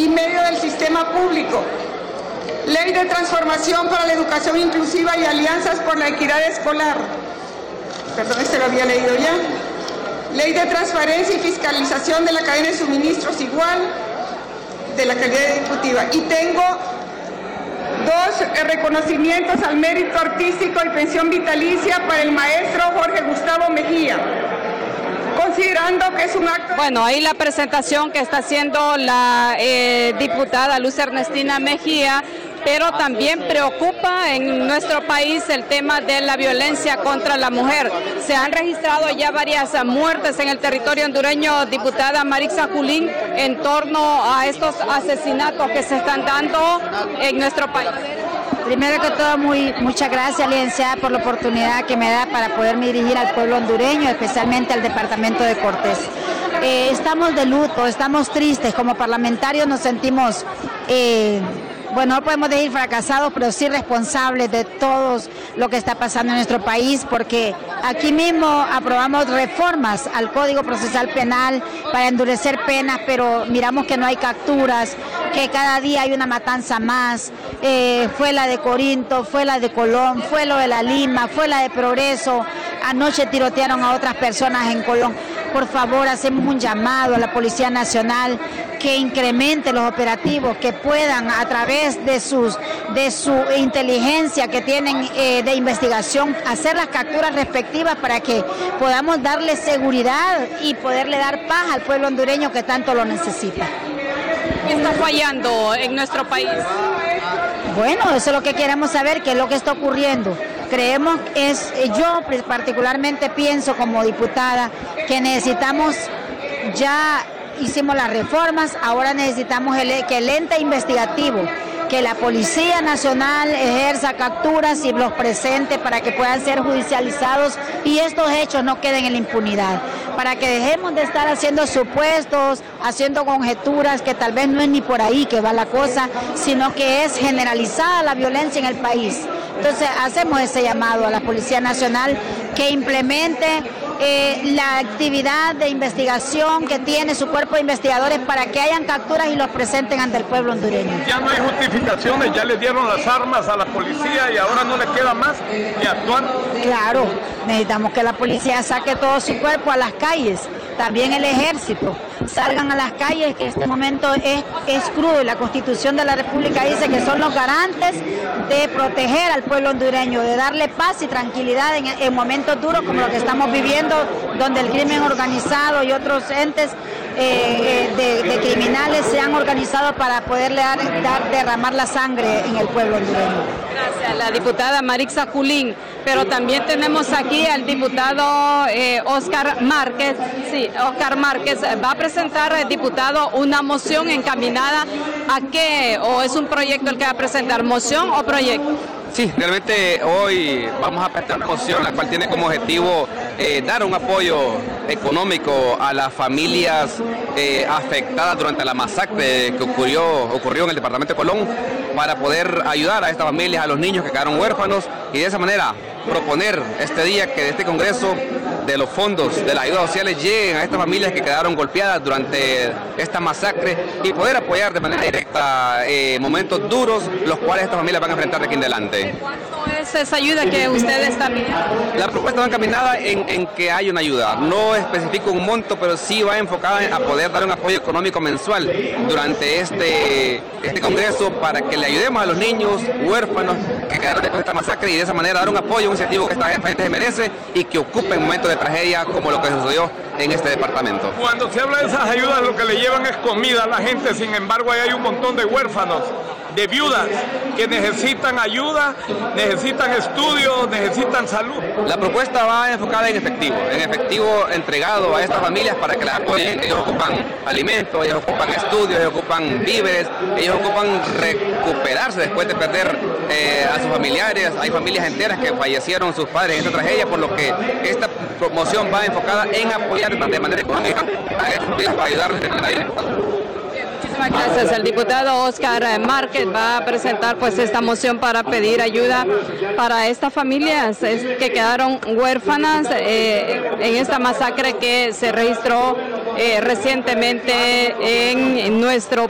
y medio del sistema público. Ley de transformación para la educación inclusiva y alianzas por la equidad escolar. Perdón, este lo había leído ya. Ley de transparencia y fiscalización de la cadena de suministros igual de la calidad ejecutiva. Y tengo dos reconocimientos al mérito artístico y pensión vitalicia para el maestro Jorge Gustavo Mejía, considerando que es un acto... Bueno, ahí la presentación que está haciendo la diputada Luz Ernestina Mejía, pero también preocupa en nuestro país el tema de la violencia contra la mujer. Se han registrado ya varias muertes en el territorio hondureño, diputada Marixa Julín, en torno a estos asesinatos que se están dando en nuestro país. Primero que todo, muchas gracias, licenciada, por la oportunidad que me da para poderme dirigir al pueblo hondureño, especialmente al departamento de Cortés. Estamos de luto, estamos tristes, como parlamentarios nos sentimos... bueno, no podemos decir fracasados, pero sí responsables de todo lo que está pasando en nuestro país, porque aquí mismo aprobamos reformas al Código Procesal Penal para endurecer penas, pero miramos que no hay capturas, que cada día hay una matanza más. Fue la de Corinto, fue la de Colón, fue lo de La Lima, fue la de Progreso. Anoche tirotearon a otras personas en Colón. Por favor, hacemos un llamado a la Policía Nacional que incremente los operativos, que puedan a través de su inteligencia que tienen de investigación hacer las capturas respectivas para que podamos darle seguridad y poderle dar paz al pueblo hondureño que tanto lo necesita. ¿Qué está fallando en nuestro país? Bueno, eso es lo que queremos saber, qué es lo que está ocurriendo. Creemos, yo particularmente pienso como diputada que necesitamos, ya hicimos las reformas, ahora necesitamos que el ente investigativo, que la Policía Nacional ejerza capturas y los presente para que puedan ser judicializados y estos hechos no queden en la impunidad, para que dejemos de estar haciendo supuestos, haciendo conjeturas que tal vez no es ni por ahí que va la cosa, sino que es generalizada la violencia en el país. Entonces hacemos ese llamado a la Policía Nacional que implemente la actividad de investigación que tiene su cuerpo de investigadores para que hayan capturas y los presenten ante el pueblo hondureño. Ya no hay justificaciones, ya le dieron las armas a la policía y ahora no le queda más que actuar. Claro, necesitamos que la policía saque todo su cuerpo a las calles, también el ejército, salgan a las calles, que este momento es crudo y la Constitución de la República dice que son los garantes de proteger al pueblo hondureño, de darle paz y tranquilidad en momentos duros como lo que estamos viviendo, donde el crimen organizado y otros entes de criminales se han organizado para poderle derramar la sangre en el pueblo hondureño. Gracias, la diputada Marixa Julín, pero también tenemos aquí al diputado Oscar Márquez. Sí, Oscar Márquez va a presentar, diputado, una moción encaminada a qué, o es un proyecto el que va a presentar, moción o proyecto. Sí, realmente hoy vamos a presentar una moción la cual tiene como objetivo dar un apoyo económico a las familias afectadas durante la masacre que ocurrió en el departamento de Colón, para poder ayudar a estas familias, a los niños que quedaron huérfanos, y de esa manera proponer este día que de este Congreso de los fondos de las ayudas sociales lleguen a estas familias que quedaron golpeadas durante esta masacre y poder apoyar de manera directa momentos duros los cuales estas familias van a enfrentar de aquí en adelante. ¿Cuánto es esa ayuda que ustedes están viendo? La propuesta va encaminada en que hay una ayuda, no especifico un monto, pero sí va enfocada a poder dar un apoyo económico mensual durante este Congreso para que le ayudemos a los niños huérfanos que quedaron después de esta masacre y de esa manera dar un apoyo, un incentivo que esta gente se merece y que ocupe en momentos de tragedia como lo que sucedió en este departamento. Cuando se habla de esas ayudas, lo que le llevan es comida a la gente, sin embargo ahí hay un montón de huérfanos, de viudas que necesitan ayuda, necesitan estudios, necesitan salud. La propuesta va enfocada en efectivo entregado a estas familias para que las apoyen. Ellos ocupan alimentos, ellos ocupan estudios, ellos ocupan víveres, ellos ocupan recuperarse después de perder a sus familiares. Hay familias enteras que fallecieron sus padres en esta tragedia, por lo que esta promoción va enfocada en apoyar de manera económica a estas familias para ayudarles de manera directa. Muchísimas gracias. El diputado Oscar Márquez va a presentar pues esta moción para pedir ayuda para estas familias que quedaron huérfanas en esta masacre que se registró recientemente en nuestro